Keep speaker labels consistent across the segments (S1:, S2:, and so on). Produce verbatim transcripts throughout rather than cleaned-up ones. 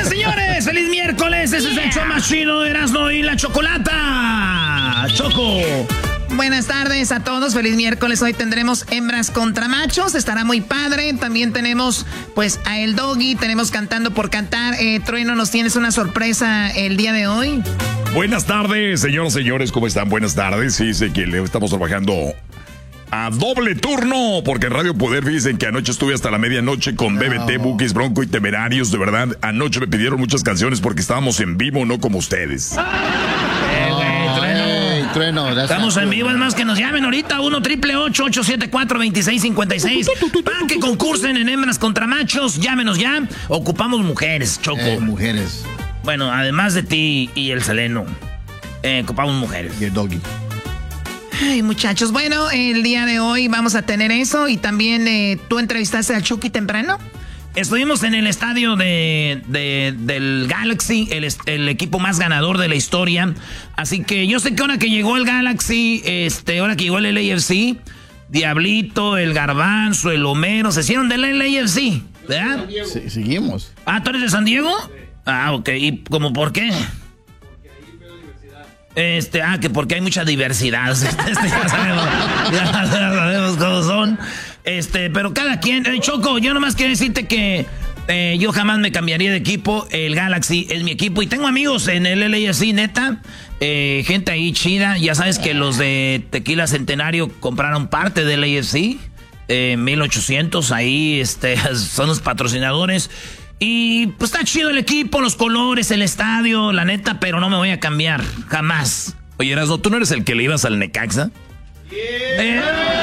S1: tardes, señores. Feliz miércoles. Ese es el show más chido de Erasmo y la Chocolata. Choco.
S2: Buenas tardes a todos, feliz miércoles. Hoy tendremos hembras contra machos, estará muy padre. También tenemos pues a El Doggy, tenemos Cantando por Cantar. eh, Trueno, ¿nos tienes una sorpresa el día de hoy?
S3: Buenas tardes, señoras y señores, ¿cómo están? Buenas tardes, sí, sé que le estamos trabajando a doble turno, porque en Radio Poder dicen que anoche estuve hasta la medianoche con B B T, no. Bukis, Bronco y Temerarios. De verdad, anoche me pidieron muchas canciones porque estábamos en vivo, no como ustedes.
S1: Trueno, estamos en vivo, es más que nos llamen ahorita uno triple ocho ocho siete cuatro dos seis cinco seis para que concursen en hembras contra machos. Llámenos ya. Ocupamos mujeres, Choco.
S4: Eh, mujeres.
S1: Bueno, además de ti y el Seleno, eh, ocupamos mujeres.
S4: Y el Doggy.
S2: Ay, muchachos, bueno, el día de hoy vamos a tener eso. Y también, eh, ¿tú entrevistaste a Chucky temprano?
S1: Estuvimos en el estadio de, de, del Galaxy, el, el equipo más ganador de la historia. Así que yo sé que ahora que llegó el Galaxy, este, ahora que llegó el L A F C, Diablito, el Garbanzo, el Homero, se hicieron del L A F C, ¿verdad?
S4: Sí, seguimos.
S1: Ah, ¿tú eres de San Diego? Sí. Ah, ok. ¿Y cómo por qué?
S5: Porque ahí veo diversidad.
S1: Este, ah, que porque hay mucha diversidad. Este, ya sabemos, ya sabemos cómo son. Este, pero cada quien, eh, Choco, yo nomás quiero decirte que eh, yo jamás me cambiaría de equipo. El Galaxy es mi equipo y tengo amigos en el L A F C, neta, eh, gente ahí chida. Ya sabes que los de Tequila Centenario compraron parte del L A F C, eh, mil ochocientos, ahí este, son los patrocinadores. Y pues está chido el equipo, los colores, el estadio, la neta, pero no me voy a cambiar, jamás.
S3: Oye, Erasmo, ¿tú no eres el que le ibas al Necaxa?
S1: Yeah. Eh,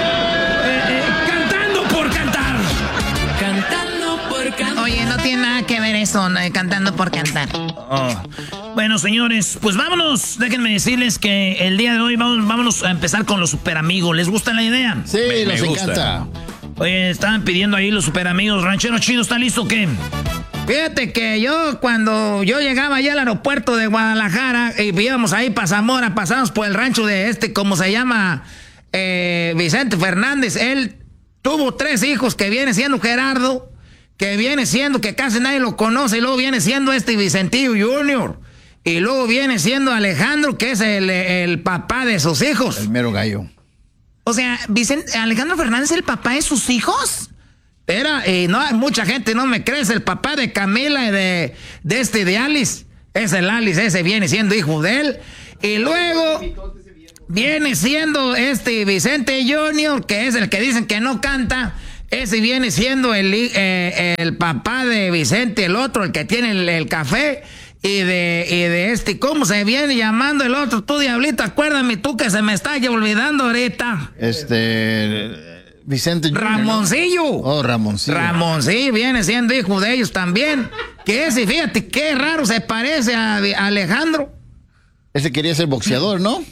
S2: Oye, no tiene nada que ver eso, ¿no? Cantando por cantar.
S1: Oh. Bueno, señores, pues vámonos. Déjenme decirles que el día de hoy vamos, vámonos a empezar con los super amigos. ¿Les gusta la idea?
S4: Sí,
S3: me,
S4: les
S3: me
S4: encanta.
S1: Oye, estaban pidiendo ahí los super amigos. Ranchero Chido, ¿está listo o qué?
S2: Fíjate que yo, cuando yo llegaba allá al aeropuerto de Guadalajara y íbamos ahí para Zamora, pasamos por el rancho de este, ¿cómo se llama? Eh, Vicente Fernández. Él tuvo tres hijos, que viene siendo Gerardo, que viene siendo, que casi nadie lo conoce, y luego viene siendo este Vicentillo junior, y luego viene siendo Alejandro, que es el, el papá de sus hijos.
S4: El mero gallo.
S2: O sea, Vicente, Alejandro Fernández, ¿el papá de sus hijos? Era, y no, mucha gente no me cree, es el papá de Camila y de, de este, de Alice. Es el Alice, ese viene siendo hijo de él. Y luego viene siendo este Vicente junior, que es el que dicen que no canta. Ese viene siendo el, eh, el papá de Vicente, el otro, el que tiene el, el café. Y de, y de este, ¿cómo se viene llamando el otro? Tú, Diablito, acuérdame tú que se me está olvidando ahorita.
S4: Este... Vicente junior,
S2: Ramoncillo.
S4: ¿no? Oh, Ramoncillo.
S2: Ramoncillo viene siendo hijo de ellos también. Que ese, fíjate, qué raro se parece a, a Alejandro.
S4: Ese quería ser boxeador, ¿no?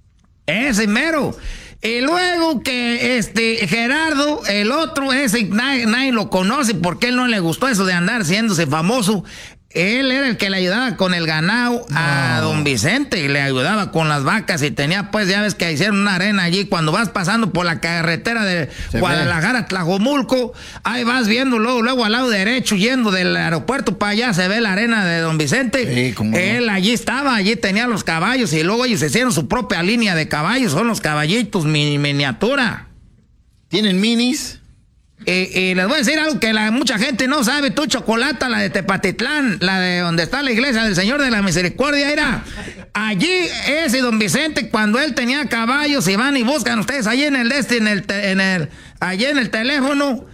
S2: Ese mero. Y luego que este Gerardo, el otro, ese nadie, nadie lo conoce porque él no le gustó eso de andar haciéndose famoso. Él era el que le ayudaba con el ganado no. a don Vicente, y le ayudaba con las vacas, y tenía, pues, ya ves que hicieron una arena allí. Cuando vas pasando por la carretera de se Guadalajara a Tlajomulco, ahí vas viendo, luego, luego al lado derecho, yendo del aeropuerto para allá, se ve la arena de don Vicente.
S4: Sí, ¿cómo
S2: él
S4: no?
S2: allí estaba, allí tenía los caballos, y luego ellos hicieron su propia línea de caballos, son los caballitos mini, miniatura.
S4: ¿Tienen minis?
S2: Y, y les voy a decir algo que la, mucha gente no sabe. Tú, Chocolata, la de Tepatitlán, la de donde está la iglesia del Señor de la Misericordia, era allí ese don Vicente, cuando él tenía caballos, y van y buscan ustedes allí en el este, en el, en el allí en el teléfono,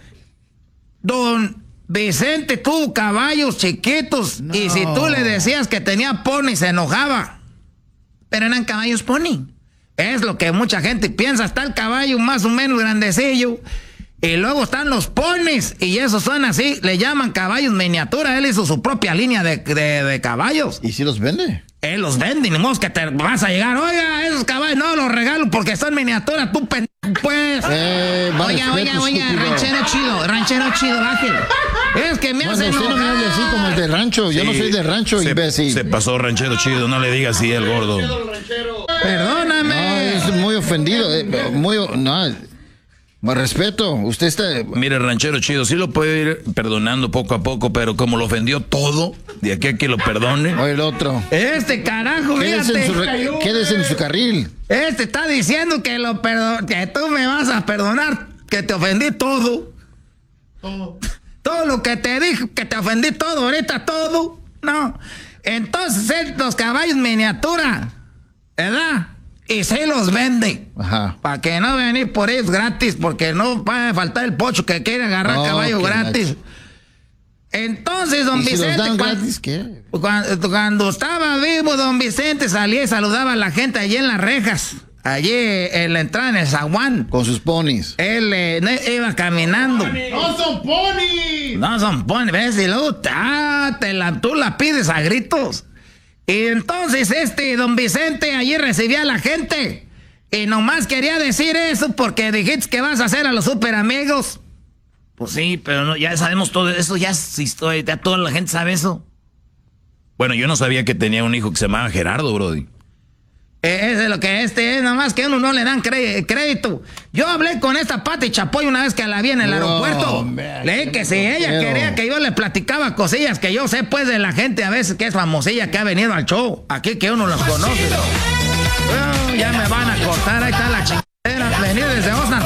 S2: don Vicente tuvo caballos chiquitos, no. Y si tú le decías que tenía pony, se enojaba. Pero eran caballos pony. Es lo que mucha gente piensa. Está el caballo más o menos grandecillo, y luego están los ponis, y esos son así, le llaman caballos miniatura. Él hizo su propia línea de, de, de caballos.
S4: ¿Y si los vende?
S2: Él los vende, ni modo que te vas a llegar, oiga, esos caballos, no, los regalo porque son miniatura, tú pendejo, pues.
S4: Eh,
S2: oiga, oiga, oiga, ranchero chido, ranchero chido, bájelo. Es que me
S4: bueno,
S2: hace
S4: usted
S2: enojar.
S4: no me hable así como el de rancho, sí, yo no soy de rancho,
S3: se,
S4: imbécil.
S3: Se pasó, ranchero chido, no le digas así al gordo.
S2: Perdóname.
S4: No, es muy ofendido, eh, muy, no... Más respeto, usted está...
S3: Mire, ranchero chido, sí lo puede ir perdonando poco a poco, pero como lo ofendió todo,
S1: De aquí a que lo perdone.
S4: O el otro.
S2: Este carajo,
S4: Quédese en, su
S2: fíjate.
S4: re- quédese en su carril.
S2: Este está diciendo que lo perdo- que tú me vas a perdonar, que te ofendí todo.
S5: Todo.
S2: Todo lo que te dije, que te ofendí todo, ahorita todo. No. Entonces, eh, los caballos miniatura, ¿verdad? Y se los vende.
S4: Ajá.
S2: Para que no venir por ellos gratis, porque no va a faltar el pocho que quiere agarrar
S4: No,
S2: caballo
S4: qué
S2: gratis.
S4: gacho.
S2: Entonces, don
S4: ¿Y si
S2: Vicente,
S4: los dan
S2: cuan-
S4: gratis, qué?
S2: cuando, cuando estaba vivo, don Vicente salía y saludaba a la gente allí en las rejas, allí en la entrada en el zaguán.
S4: Con sus ponis.
S2: Él eh, no- iba caminando.
S5: ¡No son ponis!
S2: No son ponis, ves, y luego ah, te la, tú la pides a gritos. Y entonces este don Vicente allí recibía a la gente. Y nomás quería decir eso porque dijiste que vas a hacer a los super amigos.
S1: Pues sí, pero no, ya sabemos todo eso, ya es historia, ya toda la gente sabe eso. Bueno, yo no sabía que tenía un hijo que se llamaba Gerardo, brody.
S2: Eh, Eso es lo que este es, nomás que a uno no le dan cre- crédito. Yo hablé con esta Pati Chapoy una vez que la vi en el
S4: No,
S2: aeropuerto.
S4: hombre,
S2: Le dije que si ella
S4: pero-
S2: quería que yo le platicaba cosillas que yo sé pues de la gente a veces que es famosilla que ha venido al show. Aquí que uno los conoce. Oh, ya me van a cortar, ahí está la chingadera. Venir desde Osna.